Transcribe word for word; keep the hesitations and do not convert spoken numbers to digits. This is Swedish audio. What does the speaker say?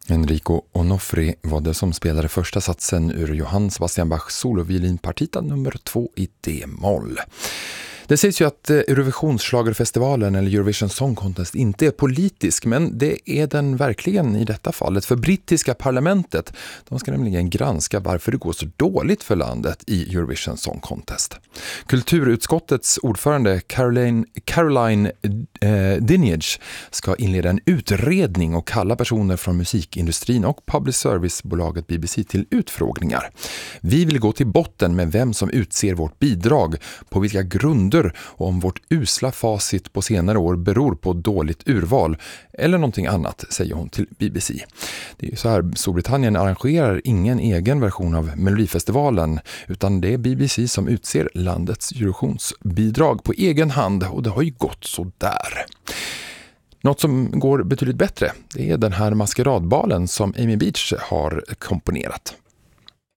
Enrico Onofri var det som spelade första satsen ur Johann Sebastian Bachs soloviolinpartita nummer två i D-moll. Det sägs ju att Eurovisionsschlagerfestivalen eller Eurovision Song Contest inte är politisk, men det är den verkligen i detta fallet. För brittiska parlamentet, de ska nämligen granska varför det går så dåligt för landet i Eurovision Song Contest. Kulturutskottets ordförande Caroline, Caroline eh, Dinenage ska inleda en utredning och kalla personer från musikindustrin och public service-bolaget B B C till utfrågningar. Vi vill gå till botten med vem som utser vårt bidrag, på vilka grunder och om vårt usla facit på senare år beror på dåligt urval eller någonting annat, säger hon till B B C. Det är ju så här, Storbritannien arrangerar ingen egen version av Melodifestivalen, utan det är B B C som utser landets Eurovisionsbidrag på egen hand, och det har ju gått så där. Något som går betydligt bättre, det är den här maskeradbalen som Amy Beach har komponerat.